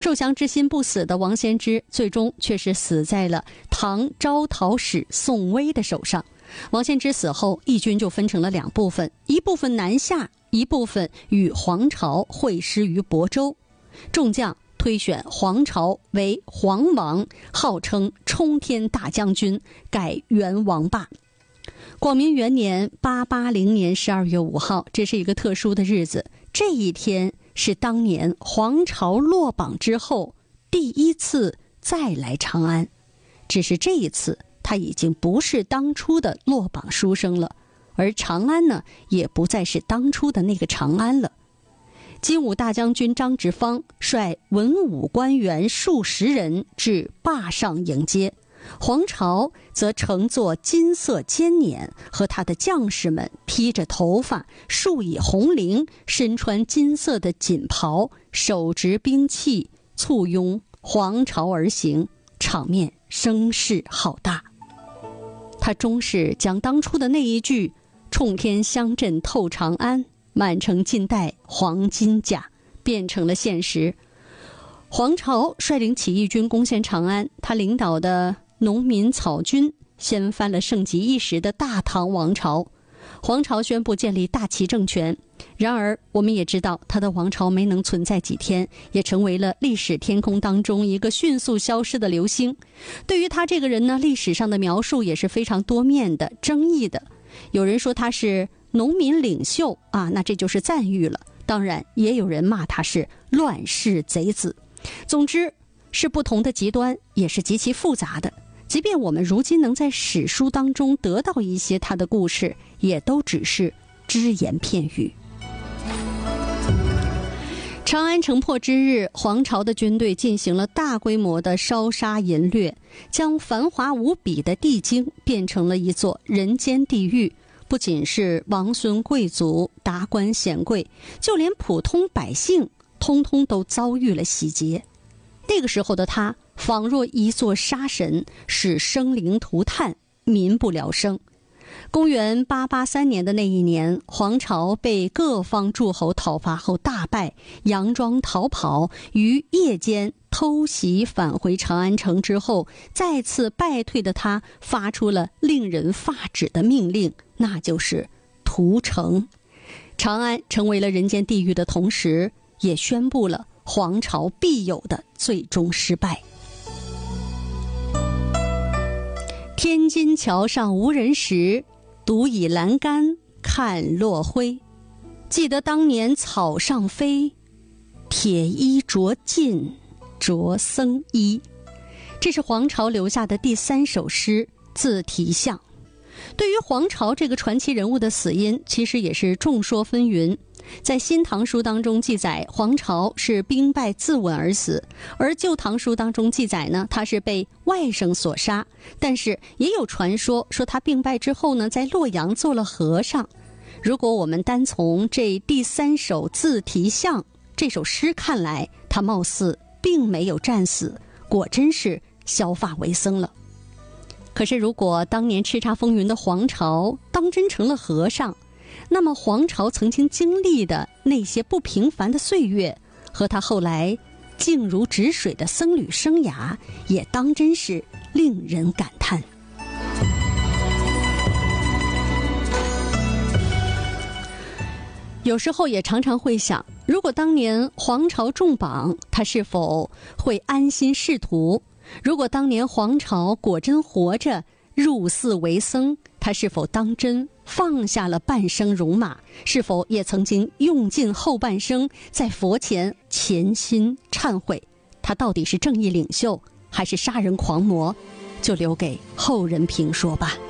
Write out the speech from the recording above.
受降之心不死的王献之，最终却是死在了唐招讨使宋威的手上。王献之死后，义军就分成了两部分，一部分南下，一部分与黄巢会师于亳州。众将推选黄巢为黄王，号称冲天大将军，改元王霸。广明元年880年12月5号，这是一个特殊的日子。这一天是当年黄巢落榜之后第一次再来长安，只是这一次他已经不是当初的落榜书生了，而长安呢，也不再是当初的那个长安了。金武大将军张直方率文武官员数十人至坝上迎接，黄巢则乘坐金色尖辇，和他的将士们披着头发，束以红绫，身穿金色的锦袍，手执兵器，簇拥黄巢而行，场面声势浩大。他终是将当初的那一句冲天香阵透长安，满城尽带黄金甲变成了现实。黄巢率领起义军攻陷长安，他领导的农民草军掀翻了盛极一时的大唐王朝，黄巢宣布建立大齐政权。然而我们也知道，他的王朝没能存在几天，也成为了历史天空当中一个迅速消失的流星。对于他这个人呢，历史上的描述也是非常多面的、争议的。有人说他是农民领袖啊，那这就是赞誉了。当然也有人骂他是乱世贼子。总之是不同的极端，也是极其复杂的。即便我们如今能在史书当中得到一些他的故事，也都只是只言片语。长安城破之日，黄巢的军队进行了大规模的烧杀淫掠，将繁华无比的帝京变成了一座人间地狱。不仅是王孙贵族、达官显贵，就连普通百姓通通都遭遇了洗劫。那个时候的他仿若一座杀神，使生灵涂炭，民不聊生。公元883年的那一年，黄巢被各方诸侯讨伐后大败，佯装逃跑，于夜间偷袭返回长安城之后，再次败退的他发出了令人发指的命令，那就是屠城。长安成为了人间地狱的同时，也宣布了黄巢必有的最终失败。天津桥上无人时，独倚栏杆看落晖。记得当年草上飞，铁衣着尽着僧衣。这是黄巢留下的第3首诗，自题像。对于黄巢这个传奇人物的死因，其实也是众说纷纭。在《新唐书》当中记载，黄巢是兵败自刎而死，而《旧唐书》当中记载呢，他是被外甥所杀。但是也有传说说他病败之后呢，在洛阳做了和尚。如果我们单从这第3首自题像这首诗看来，他貌似并没有战死，果真是削发为僧了。可是如果当年叱咤风云的黄巢当真成了和尚，那么黄巢曾经经历的那些不平凡的岁月，和他后来静如止水的僧侣生涯，也当真是令人感叹。有时候也常常会想，如果当年黄巢中榜，他是否会安心仕途？如果当年黄巢果真活着，入寺为僧，他是否当真放下了半生戎马？是否也曾经用尽后半生在佛前潜心忏悔？他到底是正义领袖还是杀人狂魔？就留给后人评说吧。